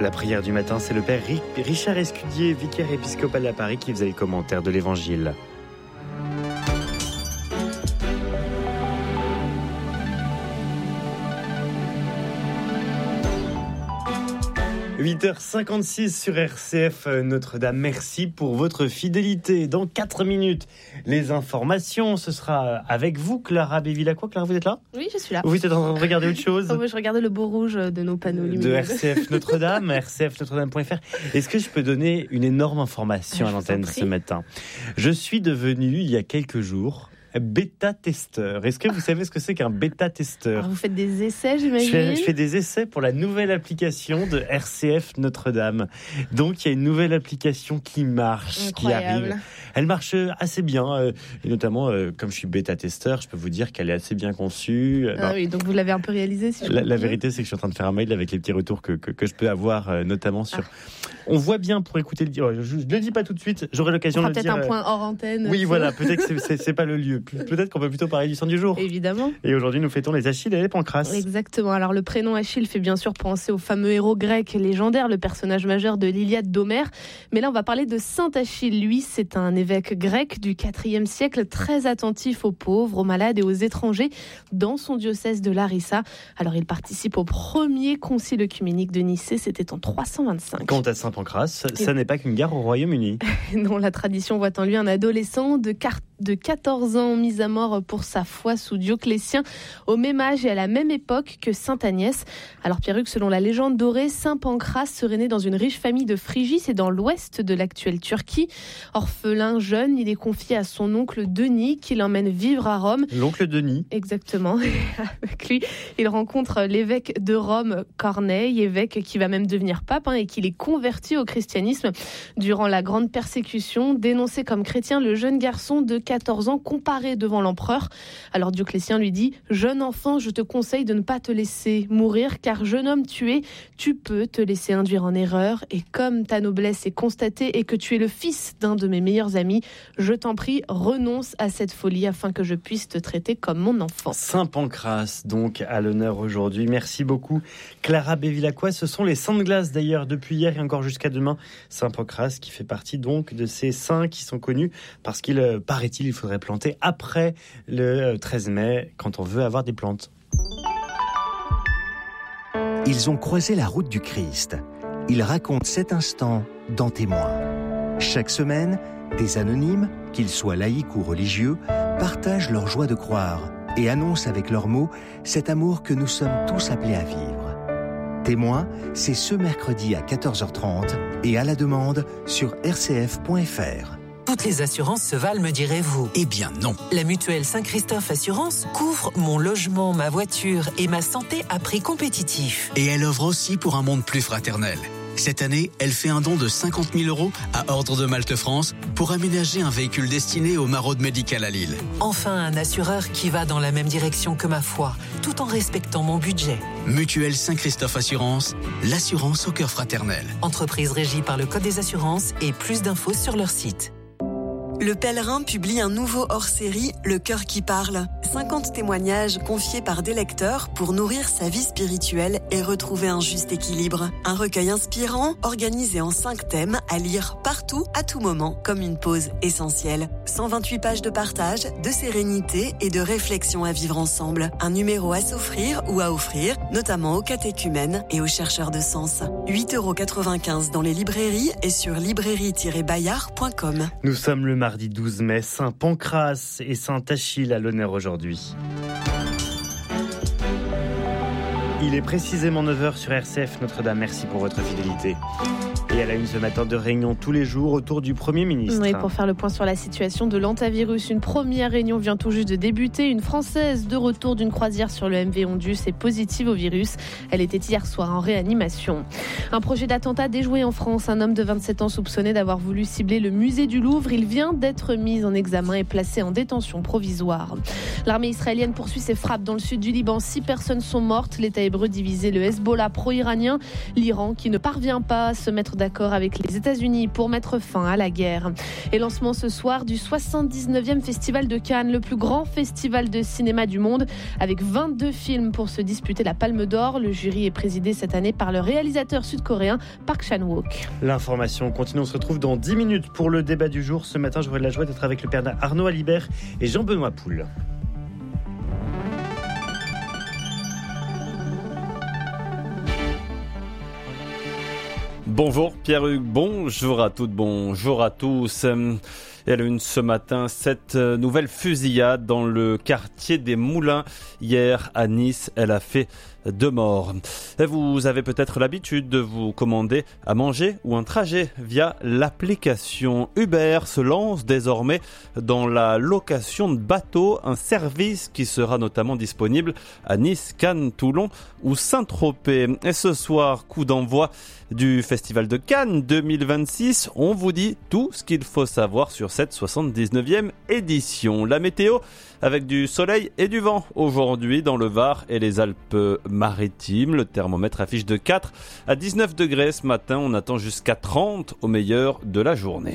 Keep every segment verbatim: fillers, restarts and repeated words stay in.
La prière du matin, c'est le père Richard Escudier, vicaire épiscopal à Paris, qui faisait les commentaires de l'Évangile. huit heures cinquante-six sur R C F Notre-Dame. Merci pour votre fidélité. Dans quatre minutes, les informations. Ce sera avec vous, Clara Bévilacqua. Clara, vous êtes là ? Oui, je suis là. Vous êtes en train de regarder autre chose ? Oh, je regardais le beau rouge de nos panneaux lumineux. De R C F Notre-Dame, r c f notre dame point f r. Est-ce que je peux donner une énorme information ah, à l'antenne ce matin ? Je suis devenu, il y a quelques jours, bêta-testeur. Est-ce que vous savez ce que c'est qu'un bêta-testeur ? Alors vous faites des essais, j'imagine ? je fais, je fais des essais pour la nouvelle application de R C F Notre-Dame. Donc, il y a une nouvelle application qui marche, Incroyable. qui arrive. Elle marche assez bien. Euh, et notamment, euh, comme je suis bêta-testeur, je peux vous dire qu'elle est assez bien conçue. Ah non, oui, donc vous l'avez un peu réalisé, si je la, la vérité, c'est que je suis en train de faire un mail avec les petits retours que, que, que je peux avoir, euh, notamment sur... Ah. On voit bien pour écouter le... Oh, je ne le dis pas tout de suite, j'aurai l'occasion de le dire. Peut-être un point hors antenne. Oui, voilà, peut-être que c'est, c'est, c'est pas le lieu. Peut-être qu'on peut plutôt parler du sang du jour. Évidemment. Et aujourd'hui, nous fêtons les Achilles et les Pancrace. Exactement. Alors, le prénom Achille fait bien sûr penser au fameux héros grec légendaire, le personnage majeur de l'Iliade d'Homère. Mais là, on va parler de Saint Achille. Lui, c'est un évêque grec du quatrième siècle, très attentif aux pauvres, aux malades et aux étrangers dans son diocèse de Larissa. Alors, il participe au premier concile œcuménique de Nicée, c'était en trois cent vingt-cinq. Quant à Saint Pancrace, et... ça n'est pas qu'une gare au Royaume-Uni. Non, la tradition voit en lui un adolescent de, car... de quatorze ans mis à mort pour sa foi sous Dioclétien, au même âge et à la même époque que Sainte Agnès. Alors Pierruc, selon la légende dorée, Saint Pancrace serait né dans une riche famille de Phrygie, c'est dans l'ouest de l'actuelle Turquie. Orphelin jeune, il est confié à son oncle Denis, qui l'emmène vivre à Rome. L'oncle Denis. Exactement. Avec lui, il rencontre l'évêque de Rome, Corneille, évêque qui va même devenir pape hein, et qui les convertit au christianisme. Durant la grande persécution, dénoncé comme chrétien, le jeune garçon de quatorze ans comparé devant l'empereur. Alors Dioclétien lui dit « Jeune enfant, je te conseille de ne pas te laisser mourir, car jeune homme tué, tu peux te laisser induire en erreur. Et comme ta noblesse est constatée et que tu es le fils d'un de mes meilleurs amis, je t'en prie, renonce à cette folie afin que je puisse te traiter comme mon enfant. » Saint Pancrace, donc, à l'honneur aujourd'hui. Merci beaucoup, Clara Bévilacqua. Ce sont les saints de glace, d'ailleurs, depuis hier et encore jusqu'à demain. Saint Pancrace qui fait partie, donc, de ces saints qui sont connus parce qu'il, euh, paraît-il, il faudrait planter après le treize mai, quand on veut avoir des plantes. Ils ont croisé la route du Christ. Ils racontent cet instant dans Témoins. Chaque semaine, des anonymes, qu'ils soient laïcs ou religieux, partagent leur joie de croire et annoncent avec leurs mots cet amour que nous sommes tous appelés à vivre. Témoins, c'est ce mercredi à quatorze heures trente et à la demande sur r c f point f r. Toutes les assurances se valent, me direz-vous. Eh bien non. La mutuelle Saint-Christophe Assurance couvre mon logement, ma voiture et ma santé à prix compétitif. Et elle offre aussi pour un monde plus fraternel. Cette année, elle fait un don de cinquante mille euros à Ordre de Malte France pour aménager un véhicule destiné au maraude médical à Lille. Enfin, un assureur qui va dans la même direction que ma foi, tout en respectant mon budget. Mutuelle Saint-Christophe Assurance, l'assurance au cœur fraternel. Entreprise régie par le Code des assurances et plus d'infos sur leur site. Le Pèlerin publie un nouveau hors-série, Le Cœur qui parle. cinquante témoignages confiés par des lecteurs pour nourrir sa vie spirituelle et retrouver un juste équilibre. Un recueil inspirant, organisé en cinq thèmes, à lire partout, à tout moment, comme une pause essentielle. cent vingt-huit pages de partage, de sérénité et de réflexion à vivre ensemble. Un numéro à s'offrir ou à offrir, notamment aux catéchumènes et aux chercheurs de sens. huit euros quatre-vingt-quinze dans les librairies et sur librairie tiret bayard point com. Nous sommes le mardi douze mai, Saint Pancrace et Saint Achille à l'honneur aujourd'hui. Il est précisément neuf heures sur R C F Notre-Dame. Merci pour votre fidélité. Et à la une ce matin de réunion tous les jours autour du Premier ministre. Oui, pour faire le point sur la situation de l'hantavirus. Une première réunion vient tout juste de débuter. Une Française de retour d'une croisière sur le M V Ondus est positive au virus. Elle était hier soir en réanimation. Un projet d'attentat déjoué en France. Un homme de vingt-sept ans soupçonné d'avoir voulu cibler le musée du Louvre. Il vient d'être mis en examen et placé en détention provisoire. L'armée israélienne poursuit ses frappes dans le sud du Liban. Six personnes sont mortes. L'État hébreu hébreu divisé le Hezbollah pro-iranien, l'Iran qui ne parvient pas à se mettre d'accord avec les États-Unis pour mettre fin à la guerre. Et lancement ce soir du soixante-dix-neuvième Festival de Cannes, le plus grand festival de cinéma du monde, avec vingt-deux films pour se disputer la Palme d'Or. Le jury est présidé cette année par le réalisateur sud-coréen Park Chan-wook. L'information continue, on se retrouve dans dix minutes pour le débat du jour. Ce matin, j'aurai la joie d'être avec le père Arnaud Alibert et Jean-Benoît Poul. Bonjour Pierre-Hugues, bonjour à toutes, bonjour à tous. Et à la une ce matin, cette nouvelle fusillade dans le quartier des Moulins. Hier à Nice, elle a fait deux morts. Et vous avez peut-être l'habitude de vous commander à manger ou un trajet via l'application. Uber se lance désormais dans la location de bateaux, un service qui sera notamment disponible à Nice, Cannes, Toulon ou Saint-Tropez. Et ce soir, coup d'envoi du Festival de Cannes deux mille vingt-six. On vous dit tout ce qu'il faut savoir sur cette soixante-dix-neuvième édition. La météo avec du soleil et du vent aujourd'hui dans le Var et les Alpes-Maritimes. Le thermomètre affiche de quatre à dix-neuf degrés ce matin. On attend jusqu'à trente au meilleur de la journée.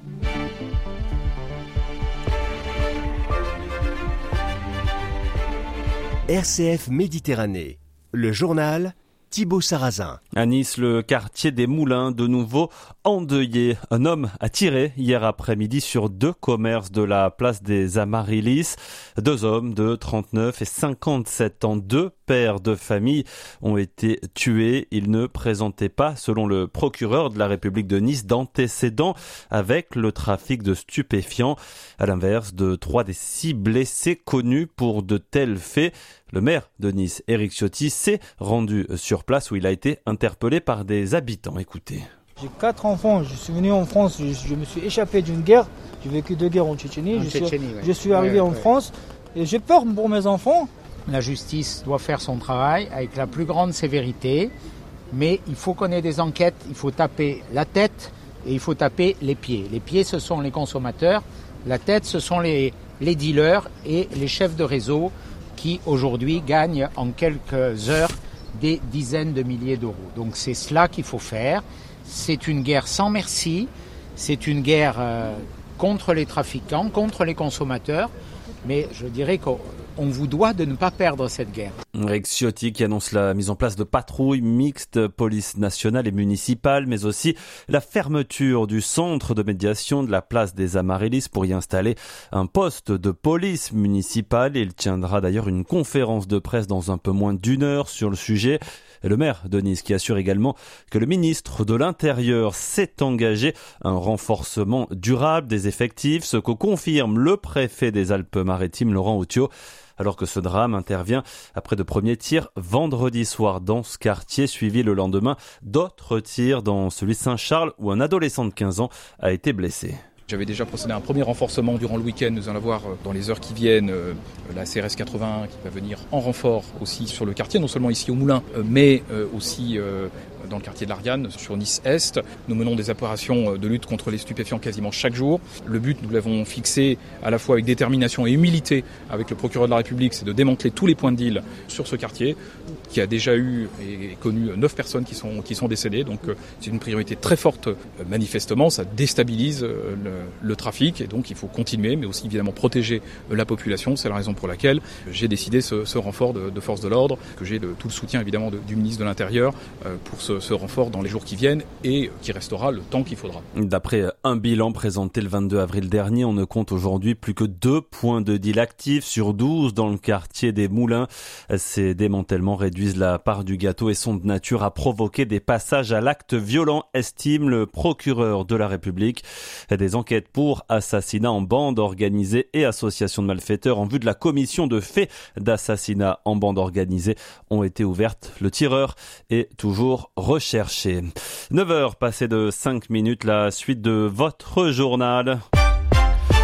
R C F Méditerranée, le journal Thibaut Sarrazin. À Nice, le quartier des Moulins, de nouveau endeuillé. Un homme a tiré hier après-midi sur deux commerces de la place des Amaryllis. Deux hommes de trente-neuf et cinquante-sept ans, deux pères de famille ont été tués. Ils ne présentaient pas, selon le procureur de la République de Nice, d'antécédents avec le trafic de stupéfiants. À l'inverse de trois des six blessés connus pour de tels faits. Le maire de Nice, Éric Ciotti, s'est rendu sur place où il a été interpellé par des habitants. Écoutez. J'ai quatre enfants, je suis venu en France, je, je me suis échappé d'une guerre, j'ai vécu deux guerres en Tchétchénie, en je, Tchétchénie suis, ouais. je suis arrivé ouais, en ouais. France et j'ai peur pour mes enfants. La justice doit faire son travail avec la plus grande sévérité, mais il faut qu'on ait des enquêtes, il faut taper la tête et il faut taper les pieds. Les pieds, ce sont les consommateurs, la tête, ce sont les, les dealers et les chefs de réseau qui aujourd'hui gagnent en quelques heures des dizaines de milliers d'euros. Donc c'est cela qu'il faut faire. C'est une guerre sans merci, c'est une guerre euh, contre les trafiquants, contre les consommateurs, mais je dirais qu'on vous doit de ne pas perdre cette guerre. Éric Ciotti qui annonce la mise en place de patrouilles mixtes, police nationale et municipale, mais aussi la fermeture du centre de médiation de la place des Amaryllis pour y installer un poste de police municipale. Il tiendra d'ailleurs une conférence de presse dans un peu moins d'une heure sur le sujet. Et le maire de Nice qui assure également que le ministre de l'Intérieur s'est engagé à un renforcement durable des effectifs, ce que confirme le préfet des Alpes-Maritimes, Laurent Outiot, alors que ce drame intervient après de premiers tirs vendredi soir dans ce quartier, suivi le lendemain d'autres tirs dans celui de Saint-Charles où un adolescent de quinze ans a été blessé. J'avais déjà procédé à un premier renforcement durant le week-end. Nous allons avoir dans les heures qui viennent la C R S quatre-vingts qui va venir en renfort aussi sur le quartier, non seulement ici au Moulin, mais aussi dans le quartier de l'Ariane, sur Nice-Est. Nous menons des opérations de lutte contre les stupéfiants quasiment chaque jour. Le but, nous l'avons fixé à la fois avec détermination et humilité avec le procureur de la République, c'est de démanteler tous les points de deal sur ce quartier, qui a déjà eu et connu neuf personnes qui sont, qui sont décédées. Donc c'est une priorité très forte. Manifestement, ça déstabilise le, le trafic et donc il faut continuer, mais aussi évidemment protéger la population. C'est la raison pour laquelle j'ai décidé ce, ce renfort de, de force de l'ordre, que j'ai le, tout le soutien évidemment de, du ministre de l'Intérieur pour ce, ce renfort dans les jours qui viennent et qui restera le temps qu'il faudra. D'après un bilan présenté le vingt-deux avril dernier, on ne compte aujourd'hui plus que deux points de deal actifs sur douze dans le quartier des Moulins. Ces démantèlements réduisent la part du gâteau et sont de nature à provoquer des passages à l'acte violent, estime le procureur de la République. Des enquêtes pour assassinat en bande organisée et association de malfaiteurs en vue de la commission de faits d'assassinat en bande organisée ont été ouvertes. Le tireur est toujours recherché. neuf heures passées de cinq minutes, la suite de votre journal.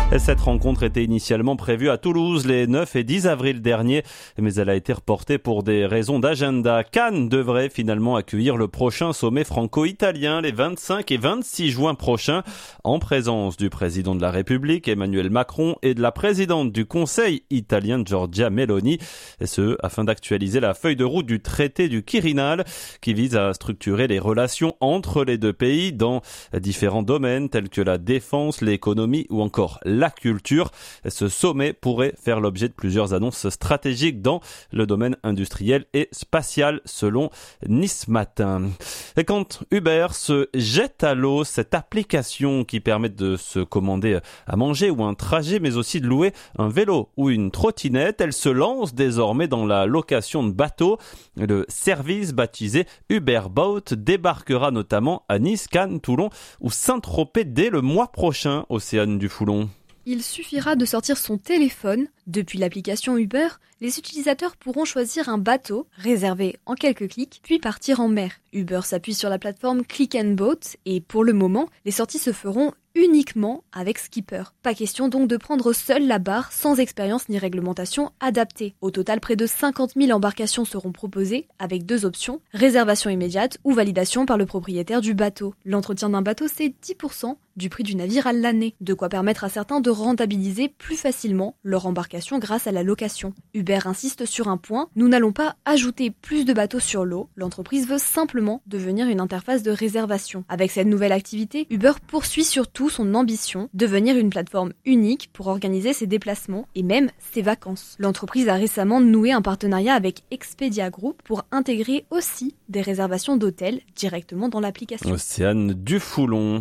Cette rencontre était initialement prévue à Toulouse les neuf et dix avril dernier, mais elle a été reportée pour des raisons d'agenda. Cannes devrait finalement accueillir le prochain sommet franco-italien les vingt-cinq et vingt-six juin prochains, en présence du président de la République Emmanuel Macron et de la présidente du Conseil italien Giorgia Meloni, et ce afin d'actualiser la feuille de route du traité du Quirinal qui vise à structurer les relations entre les deux pays dans différents domaines tels que la défense, l'économie ou encore la culture. Ce sommet pourrait faire l'objet de plusieurs annonces stratégiques dans le domaine industriel et spatial, selon Nice Matin. Et quand Uber se jette à l'eau, cette application qui permet de se commander à manger ou un trajet, mais aussi de louer un vélo ou une trottinette, elle se lance désormais dans la location de bateaux. Le service baptisé Uber Boat débarquera notamment à Nice, Cannes, Toulon ou Saint-Tropez dès le mois prochain, Océane Dufoulon. Il suffira de sortir son téléphone. Depuis l'application Uber, les utilisateurs pourront choisir un bateau, réservé en quelques clics, puis partir en mer. Uber s'appuie sur la plateforme Click and Boat et pour le moment, les sorties se feront uniquement avec skipper. Pas question donc de prendre seul la barre sans expérience ni réglementation adaptée. Au total, près de cinquante mille embarcations seront proposées avec deux options, réservation immédiate ou validation par le propriétaire du bateau. L'entretien d'un bateau, c'est dix pour cent du prix du navire à l'année, de quoi permettre à certains de rentabiliser plus facilement leur embarcation grâce à la location. Uber insiste sur un point, nous n'allons pas ajouter plus de bateaux sur l'eau, l'entreprise veut simplement devenir une interface de réservation. Avec cette nouvelle activité, Uber poursuit surtout son ambition, devenir une plateforme unique pour organiser ses déplacements et même ses vacances. L'entreprise a récemment noué un partenariat avec Expedia Group pour intégrer aussi des réservations d'hôtels directement dans l'application. Océane Dufoulon.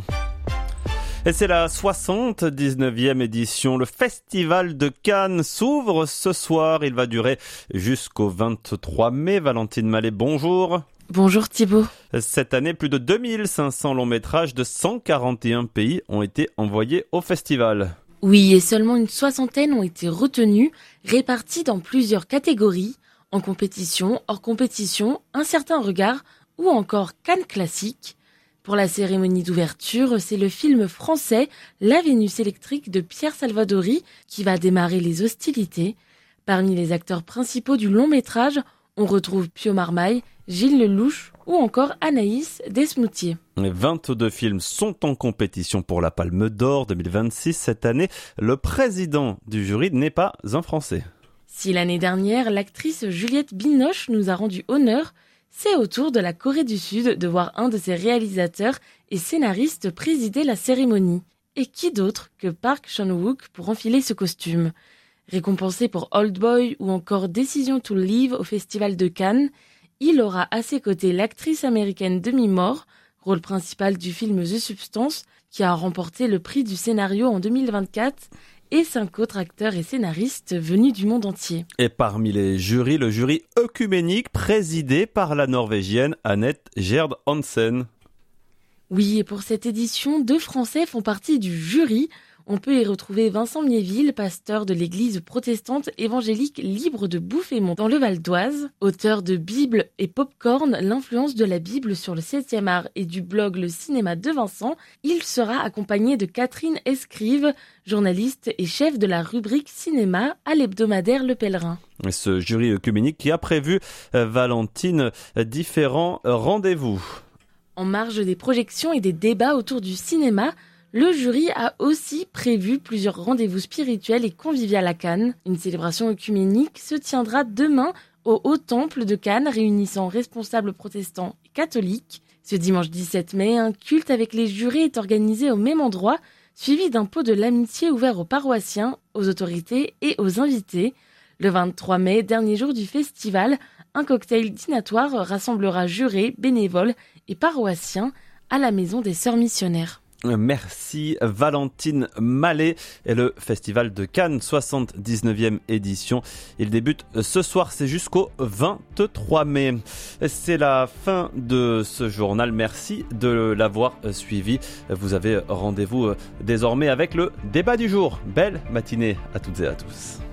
Et c'est la soixante-dix-neuvième édition. Le Festival de Cannes s'ouvre ce soir. Il va durer jusqu'au vingt-trois mai. Valentine Mallet, bonjour. Bonjour Thibaut. Cette année, plus de deux mille cinq cents longs métrages de cent quarante et un pays ont été envoyés au festival. Oui, et seulement une soixantaine ont été retenus, répartis dans plusieurs catégories, en compétition, hors compétition, un certain regard ou encore Cannes classique. Pour la cérémonie d'ouverture, c'est le film français La Vénus électrique de Pierre Salvadori qui va démarrer les hostilités. Parmi les acteurs principaux du long métrage, on retrouve Pio Marmaille, Gilles Lelouch ou encore Anaïs Desmoutiers. vingt-deux films sont en compétition pour la Palme d'Or deux mille vingt-six cette année. Le président du jury n'est pas un Français. Si l'année dernière, l'actrice Juliette Binoche nous a rendu honneur, c'est au tour de la Corée du Sud de voir un de ses réalisateurs et scénaristes présider la cérémonie. Et qui d'autre que Park Chan-wook pour enfiler ce costume ? Récompensé pour Old Boy ou encore Decision to Live au Festival de Cannes, il aura à ses côtés l'actrice américaine Demi Moore, rôle principal du film The Substance, qui a remporté le prix du scénario en deux mille vingt-quatre, et cinq autres acteurs et scénaristes venus du monde entier. Et parmi les jurys, le jury œcuménique présidé par la Norvégienne Annette Gerd Hansen. Oui, et pour cette édition, deux Français font partie du jury. On peut y retrouver Vincent Miéville, pasteur de l'église protestante évangélique Libre de Bouffémont dans le Val d'Oise, auteur de Bible et Popcorn, l'influence de la Bible sur le septième art et du blog Le Cinéma de Vincent. Il sera accompagné de Catherine Escrive, journaliste et chef de la rubrique cinéma à l'hebdomadaire Le Pèlerin. Et ce jury œcuménique qui a prévu, euh, Valentine, différents rendez-vous. En marge des projections et des débats autour du cinéma, le jury a aussi prévu plusieurs rendez-vous spirituels et conviviaux à Cannes. Une célébration œcuménique se tiendra demain au Haut Temple de Cannes, réunissant responsables protestants et catholiques. Ce dimanche dix-sept mai, un culte avec les jurés est organisé au même endroit, suivi d'un pot de l'amitié ouvert aux paroissiens, aux autorités et aux invités. Le vingt-trois mai, dernier jour du festival, un cocktail dînatoire rassemblera jurés, bénévoles et paroissiens à la Maison des Sœurs Missionnaires. Merci Valentine Mallet. Et le Festival de Cannes, soixante-dix-neuvième édition. Il débute ce soir, c'est jusqu'au vingt-trois mai. C'est la fin de ce journal. Merci de l'avoir suivi. Vous avez rendez-vous désormais avec le débat du jour. Belle matinée à toutes et à tous.